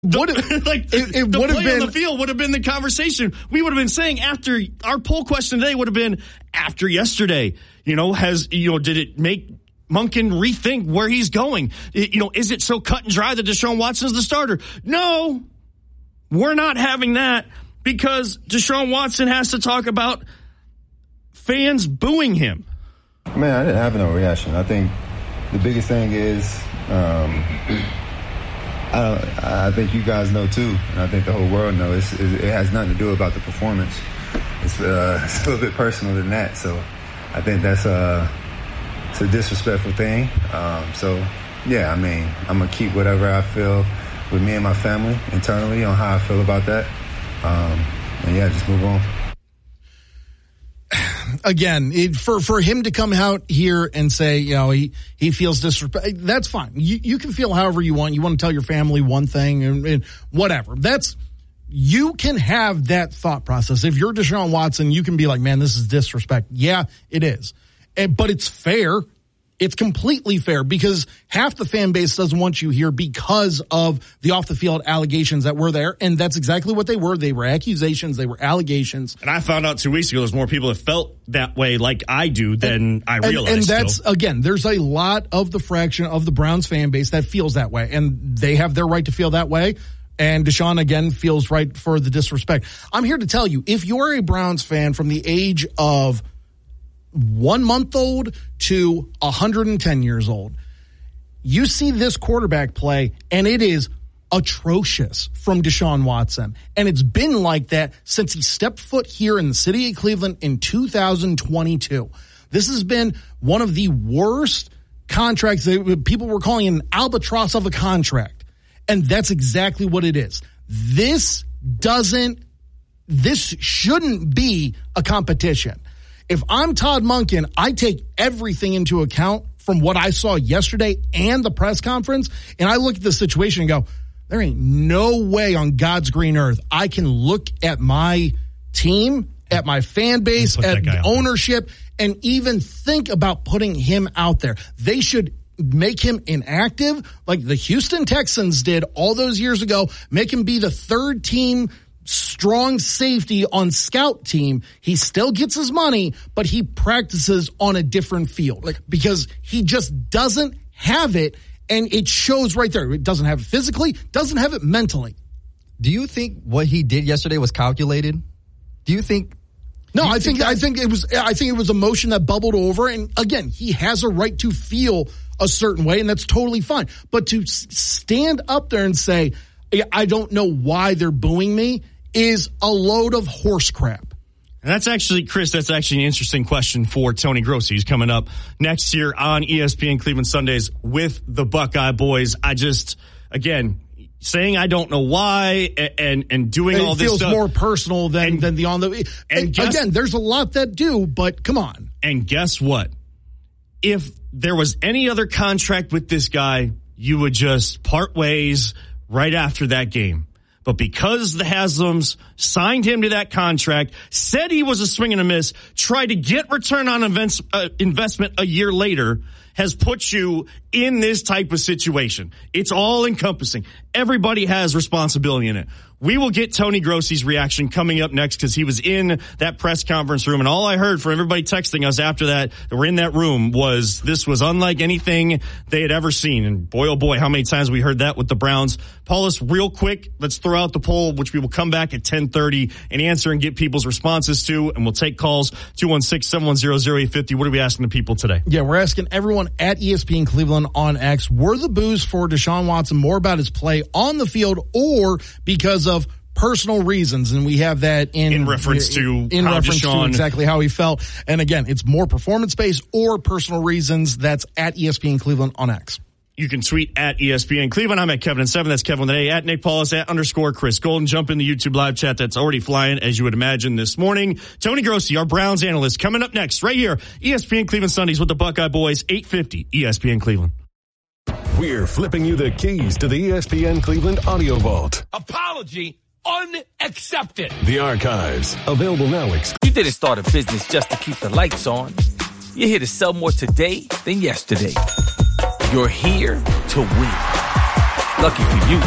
The play on the field would have been the conversation. We would have been saying after our poll question today would have been after yesterday. Did it make Monken rethink where he's going? Is it so cut and dry that Deshaun Watson's the starter? No, we're not having that because Deshaun Watson has to talk about fans booing him. Man, I didn't have no reaction. I think the biggest thing is. I think you guys know too, and I think the whole world knows. It has nothing to do about the performance. It's a little bit personal than that. So I think that's it's a disrespectful thing. I'm gonna keep whatever I feel with me and my family internally on how I feel about that. Just move on. Again, for him to come out here and say, he feels disrespect, that's fine. You can feel however you want. You want to tell your family one thing and whatever. You can have that thought process. If you're Deshaun Watson, you can be like, man, this is disrespect. Yeah, it is. But it's fair. It's completely fair because half the fan base doesn't want you here because of the off-the-field allegations that were there, and that's exactly what they were. They were accusations. They were allegations. And I found out 2 weeks ago there's more people that felt that way like I do than I realized. And that's, again, there's a lot of the fraction of the Browns fan base that feels that way, and they have their right to feel that way. And Deshaun, again, feels right for the disrespect. I'm here to tell you, if you're a Browns fan from the age of 1 month old to 110 years old, you see this quarterback play, and it is atrocious from Deshaun Watson. And it's been like that since he stepped foot here in the city of Cleveland in 2022. This has been one of the worst contracts. People were calling it an albatross of a contract. And that's exactly what it is. This shouldn't be a competition. If I'm Todd Monken, I take everything into account from what I saw yesterday and the press conference, and I look at the situation and go, there ain't no way on God's green earth I can look at my team, at my fan base, at ownership, and even think about putting him out there. They should make him inactive like the Houston Texans did all those years ago, make him be the third team strong safety on scout team. He still gets his money, but he practices on a different field because he just doesn't have it, and it shows right there. It doesn't have it physically, doesn't have it mentally. Do you think what he did yesterday was calculated? Do you think? No, I think it was emotion that bubbled over, and again, he has a right to feel a certain way, and that's totally fine. But to stand up there and say, I don't know why they're booing me, is a load of horse crap. And that's actually, Chris, an interesting question for Tony Grossi, who's coming up next year on ESPN Cleveland Sundays with the Buckeye Boys. Again, saying I don't know why and doing all this stuff. It feels more personal than the on the. And again, there's a lot that do, but come on. And guess what? If there was any other contract with this guy, you would just part ways right after that game. But because the Haslams signed him to that contract, said he was a swing and a miss, tried to get return on investment a year later, has put you in this type of situation. It's all encompassing. Everybody has responsibility in it. We will get Tony Grossi's reaction coming up next because he was in that press conference room, and all I heard from everybody texting us after that were in that room was this was unlike anything they had ever seen. And boy, oh boy, how many times we heard that with the Browns. Paulus, real quick, let's throw out the poll, which we will come back at 10:30 and answer and get people's responses to, and we'll take calls 216-710-0850. What are we asking the people today? Yeah, we're asking everyone at ESPN Cleveland on X, were the boos for Deshaun Watson more about his play on the field or because of personal reasons? And we have that in reference to exactly how he felt. And again, it's more performance-based or personal reasons. That's at ESPN Cleveland on X. You can tweet at ESPN Cleveland. I'm at Kevin and 7. That's Kevin with an A. At Nick Paulus, at _Chris Golden. Jump in the YouTube live chat. That's already flying, as you would imagine, this morning. Tony Grossi, our Browns analyst, coming up next right here. ESPN Cleveland Sundays with the Buckeye Boys, 850 ESPN Cleveland. We're flipping you the keys to the ESPN Cleveland Audio Vault. Apology unaccepted. The archives, available now. You didn't start a business just to keep the lights on. You're here to sell more today than yesterday. You're here to win. Lucky for you,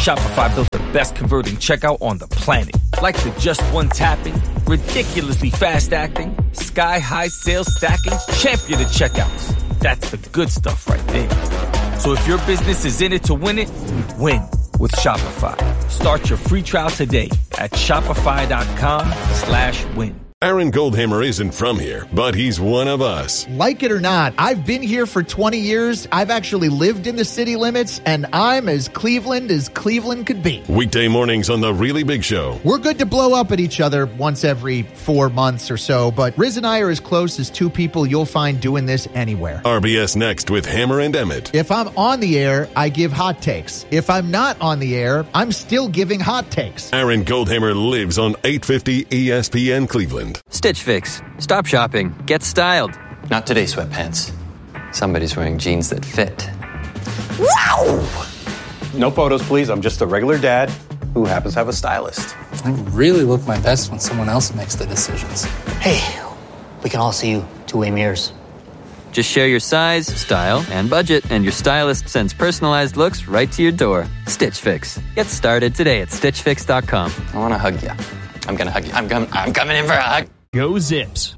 Shopify built the best converting checkout on the planet. Like the just one tapping, ridiculously fast acting, sky-high sales stacking, champion of checkouts. That's the good stuff right there. So if your business is in it to win it, win with Shopify. Start your free trial today at shopify.com/win. Aaron Goldhammer isn't from here, but he's one of us. Like it or not, I've been here for 20 years. I've actually lived in the city limits, and I'm as Cleveland could be. Weekday mornings on The Really Big Show. We're good to blow up at each other once every 4 months or so, but Riz and I are as close as two people you'll find doing this anywhere. RBS Next with Hammer and Emmett. If I'm on the air, I give hot takes. If I'm not on the air, I'm still giving hot takes. Aaron Goldhammer lives on 850 ESPN Cleveland. Stitch Fix. Stop shopping. Get styled. Not today, sweatpants. Somebody's wearing jeans that fit. Wow! No photos, please. I'm just a regular dad who happens to have a stylist. I really look my best when someone else makes the decisions. Hey, we can all see you two-way mirrors. Just share your size, style, and budget, and your stylist sends personalized looks right to your door. Stitch Fix. Get started today at StitchFix.com. I want to hug you. I'm going to hug you. I'm coming in for a hug. Go Zips.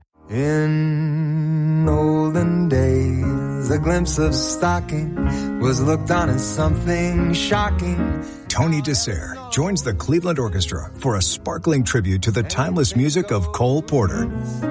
In olden days, a glimpse of stocking was looked on as something shocking. Tony Dessert joins the Cleveland Orchestra for a sparkling tribute to the timeless music of Cole Porter.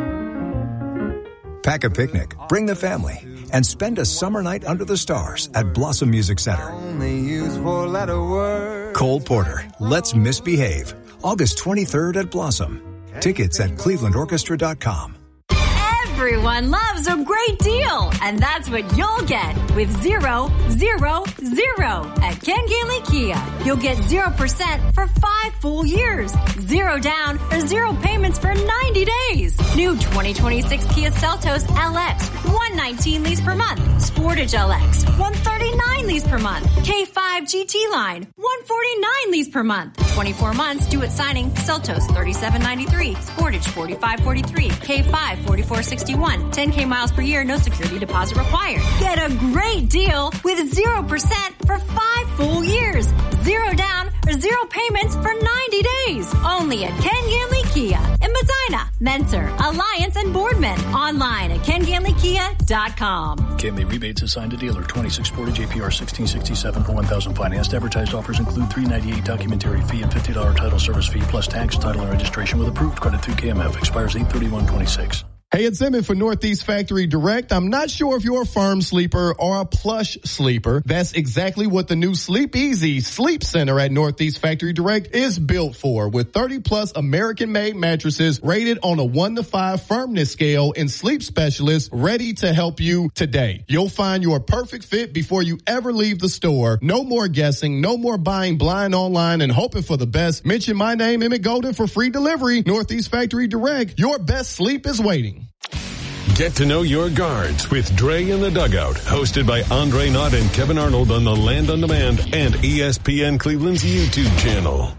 Pack a picnic, bring the family, and spend a summer night under the stars at Blossom Music Center. Only use four-letter words. Cole Porter, Let's Misbehave, August 23rd at Blossom. Tickets at clevelandorchestra.com. Everyone loves a great deal, and that's what you'll get with 0, 0, 0 at Ken Gailey Kia. You'll get 0% for 5 full years, 0 down or 0 payments for 90 days. New 2026 Kia Seltos LX, $119 lease per month. Sportage LX, $139 lease per month. K5 GT line, $149 lease per month. 24 months due at signing. Seltos $37.93, Sportage $45.43, K5 $44.61. 10K miles per year, no security deposit required. Get a great deal with 0% for 5 full years. 0 down or 0 payments for 90 days. Only at Ken Gailey Kia in Medina, Mentor, Alliance, and Boardman. Online at KenGaileyKia.com. Gailey rebates assigned to dealer. 26 Sportage APR 1667 per 1,000 financed. Advertised offers include $398 documentary fee and $50 title service fee plus tax, title, and registration with approved credit through KMF. Expires 8/31/26. Hey, it's Emmett for Northeast Factory Direct. I'm not sure if you're a firm sleeper or a plush sleeper. That's exactly what the new Sleep Easy Sleep Center at Northeast Factory Direct is built for, with 30-plus American-made mattresses rated on a 1 to 5 firmness scale and sleep specialists ready to help you today. You'll find your perfect fit before you ever leave the store. No more guessing, no more buying blind online and hoping for the best. Mention my name, Emmett Golden, for free delivery. Northeast Factory Direct. Your best sleep is waiting. Get to know your guards with Dre in the Dugout, hosted by Andre Knott and Kevin Arnold on the Land on Demand and ESPN Cleveland's YouTube channel.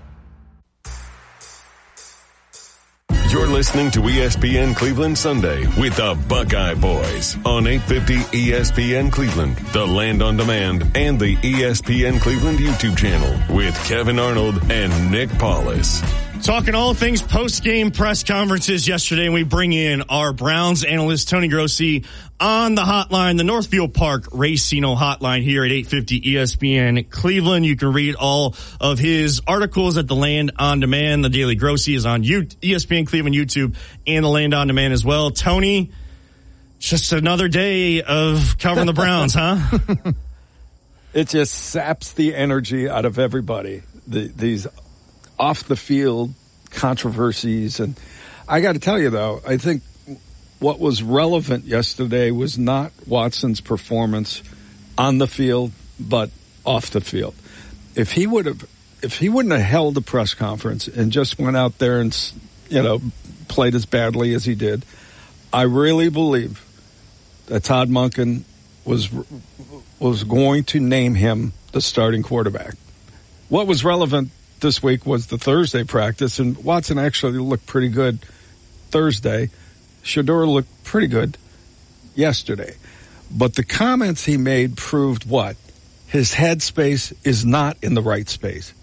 You're listening to ESPN Cleveland Sunday with the Buckeye Boys on 850 ESPN Cleveland, the Land on Demand, and the ESPN Cleveland YouTube channel with Kevin Arnold and Nick Paulus. Talking all things post-game press conferences yesterday, and we bring in our Browns analyst, Tony Grossi, on the hotline, the Northfield Park Racino hotline here at 850 ESPN Cleveland. You can read all of his articles at the Land on Demand. The Daily Grossi is on ESPN Cleveland YouTube and the Land on Demand as well. Tony, just another day of covering the Browns, huh? It just saps the energy out of everybody. These off the field controversies. And I got to tell you, though, I think what was relevant yesterday was not Watson's performance on the field, but off the field. If he wouldn't have held a press conference and just went out there and, played as badly as he did, I really believe that Todd Monken was going to name him the starting quarterback. What was relevant this week was the Thursday practice, and Watson actually looked pretty good Thursday. Shedeur looked pretty good yesterday. But the comments he made proved what? his headspace is not in the right space.